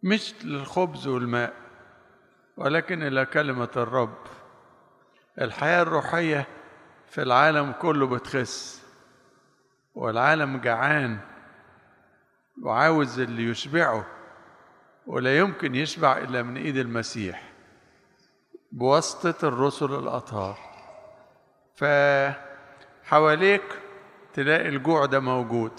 مش للخبز والماء ولكن إلى كلمة الرب. الحياة الروحية في العالم كله بتخس، والعالم جعان وعاوز اللي يشبعه، ولا يمكن يشبع إلا من إيد المسيح بواسطة الرسل الأطهار. فحواليك تلاقي الجوع ده موجود،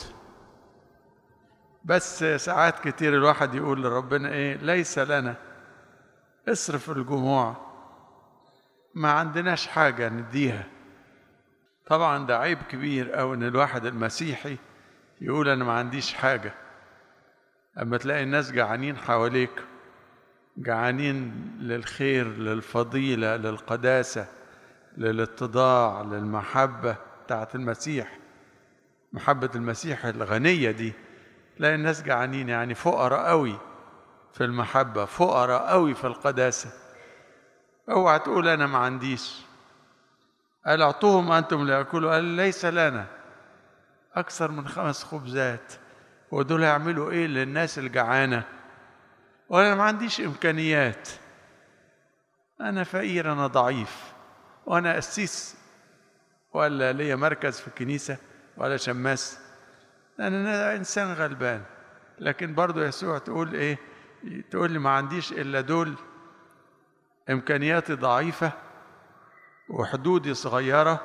بس ساعات كتير الواحد يقول لربنا إيه؟ ليس لنا، اصرف الجموع، ما عندناش حاجة نديها. طبعا ده عيب كبير أو إن الواحد المسيحي يقول أنا ما عنديش حاجة. أما تلاقي الناس جعانين حواليك، جعانين للخير، للفضيلة، للقداسة، للاتضاع، للمحبة بتاعت المسيح، محبة المسيح الغنية دي، تلاقي الناس جعانين، يعني فقراء قوي في المحبة، فقراء قوي في القداسة. اوعى تقول أنا ما عنديش. قال اعطوهم أنتم ليأكلوا، قال ليس لنا أكثر من 5 خبزات، ودول يعملوا إيه للناس الجعانة؟ وأنا ما عنديش إمكانيات، أنا فقير، أنا ضعيف، وأنا قسيس ولا ليا مركز في الكنيسة ولا شماس، أنا إنسان غلبان. لكن برضو يسوع تقول إيه؟ تقول لي ما عنديش إلا دول، إمكانياتي ضعيفة وحدودي صغيرة،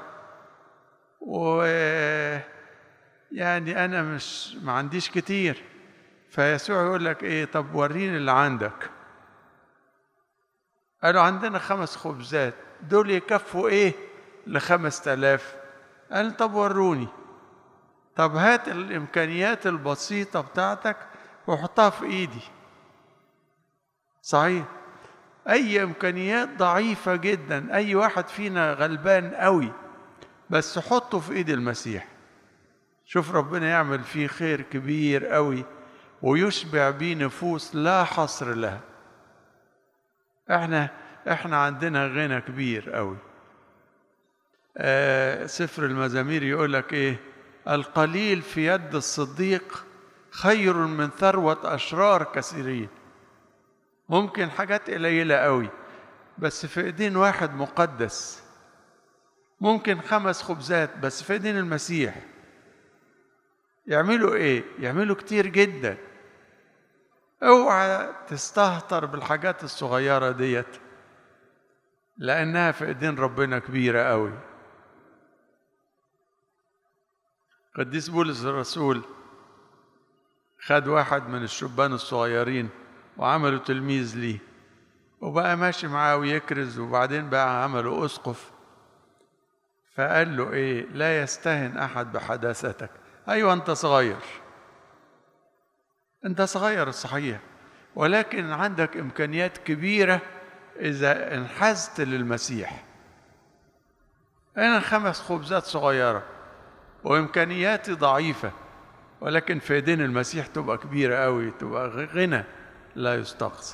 ويعني أنا ما عنديش كتير. فيسوع يقول لك إيه؟ طب وريني اللي عندك. قالوا عندنا 5 خبزات، دول يكفوا إيه ل5000؟ قال طب وروني. طب هات الإمكانيات البسيطة بتاعتك وحطها في إيدي. صحيح، أي إمكانيات ضعيفة جدا، أي واحد فينا غلبان قوي، بس حطه في إيد المسيح، شوف ربنا يعمل فيه خير كبير قوي ويشبع بيه نفوس لا حصر لها. احنا عندنا غنى كبير قوي. سفر المزامير يقول لك ايه؟ القليل في يد الصديق خير من ثروة أشرار كثيرين. ممكن حاجات قليلة قوي بس في ايدين واحد مقدس، ممكن 5 خبزات بس في ايدين المسيح يعملوا ايه؟ يعملوا كتير جدا. اوعى تستهتر بالحاجات الصغيرة ديت، لأنها في ايدين ربنا كبيرة قوي. قديس بولس الرسول خد واحد من الشبان الصغيرين وعمله تلميذ ليه، وبقى ماشي معاه ويكرز، وبعدين بقى عمله أسقف. فقال له ايه؟ لا يستهن أحد بحداثتك. أيوة أنت صغير، أنت صغير صحيح، ولكن عندك إمكانيات كبيرة إذا انحازت للمسيح. أنا 5 خبزات صغيرة وإمكانياتي ضعيفة، ولكن في ايدين المسيح تبقى كبيرة قوي، تبقى غنى لا يستقصى.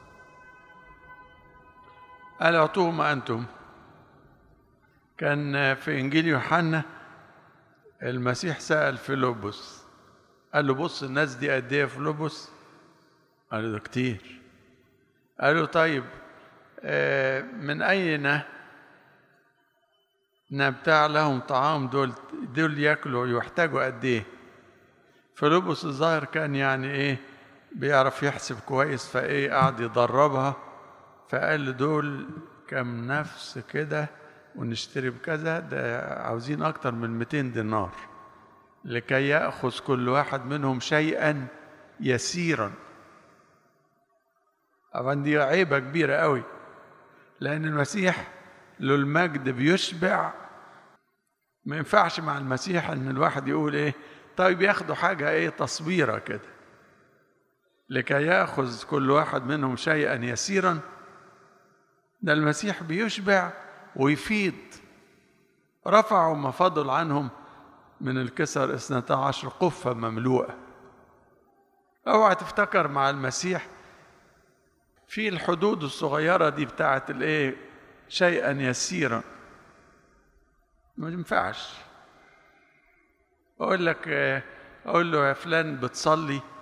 قال اعطوهم أنتم. كان في إنجيل يوحنا المسيح سأل فيلبس، قال له بص الناس دي قد ايه فيلبس؟ قال له ده كتير. قال له طيب من أين نبتاع لهم طعام دول ياكلوا يحتاجوا قد ايه؟ فيلبس الظاهر كان يعني ايه بيعرف يحسب كويس، فايه قعد يدربها، فقال له دول كم نفس كده ونشتري بكذا، ده عاوزين اكتر من 200 دينار لكي يأخذ كل واحد منهم شيئا يسيرا. طبعا دي عيبة كبيرة قوي، لأن المسيح له المجد بيشبع. ما ينفعش مع المسيح ان الواحد يقول ايه طيب ياخدوا حاجة ايه تصبيرة كده، لكي يأخذ كل واحد منهم شيئا يسيرا. ده المسيح بيشبع ويفيض. رفعوا ما فضل عنهم من الكسر 12 قفة مملوءة. اوعى تفتكر مع المسيح في الحدود الصغيرة دي بتاعت الايه شيئا يسيرا، ما ينفعش. اقول له يا فلان بتصلي